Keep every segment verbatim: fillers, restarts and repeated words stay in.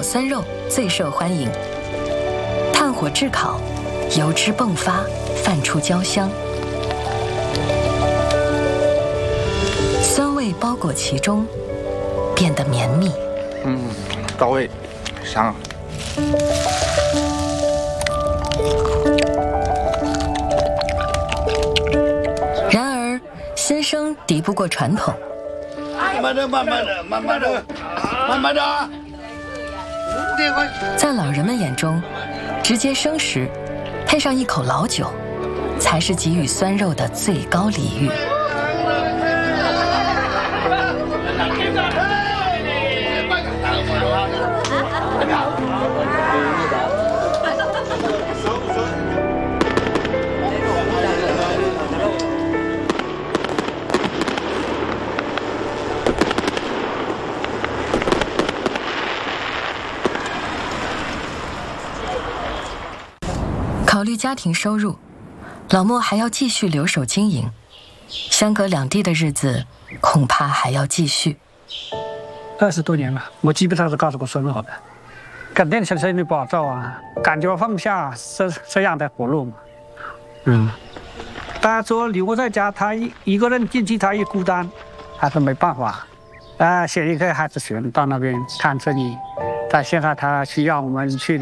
酸肉最受欢迎。炭火炙烤，油脂迸发，泛出焦香，酸味包裹其中，变得绵密。 嗯，到位，香。 然而，先生敌不过传统。 慢慢的，慢慢的，慢慢的，慢慢的。 在老人们眼中，直接生食，配上一口老酒，才是给予酸肉的最高礼遇。考虑家庭收入，老莫还要继续留守经营，相隔两地的日子恐怕还要继续。 二十多年了，我基本上是告诉我孙好的，肯定是身体不好受啊，感觉放不下这这样的活路嘛。嗯，大家说留在家，他一一个人进去，他一孤单，还是没办法。啊，写一个孩子学到那边看这里，但现在他需要我们去。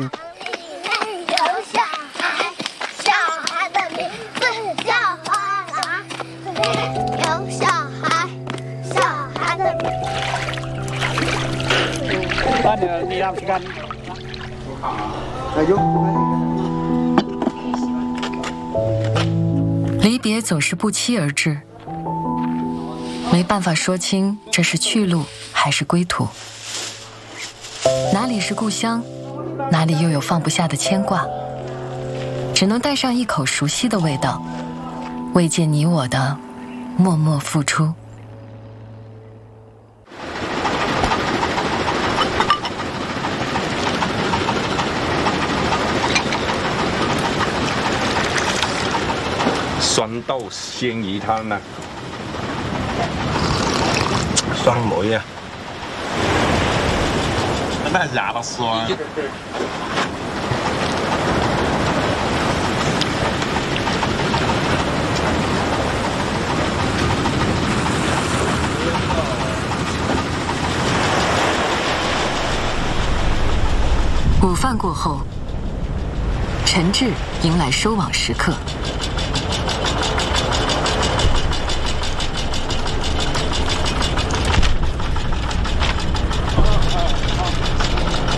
离别总是不期而至，没办法说清这是去路还是归途，哪里是故乡，哪里又有放不下的牵挂，只能带上一口熟悉的味道，慰藉你我的默默付出。 酸豆鲜鱼汤呢，酸梅啊，那牙都酸。 午饭过后，陈志迎来收网时刻。